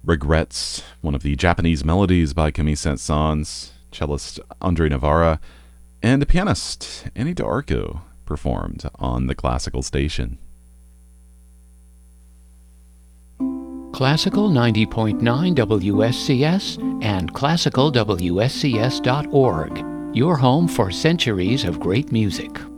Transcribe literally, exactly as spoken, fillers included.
Regrets, one of the Japanese melodies by Camille Saint-Saëns, cellist Andre Navarra, and pianist Annie D'Arco performed on the Classical Station. Classical ninety point nine W S C S and classical W S C S dot org, your home for centuries of great music.